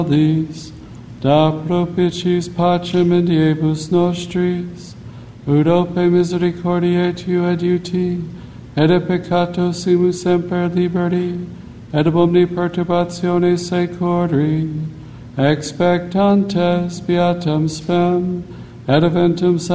These, da propitiis pacem in diebus nostris, ut ope misericordiae tu adiuti, et a peccato simus semper liberi, et ab omni perturbatione securi, expectantes beatam spem, et eventum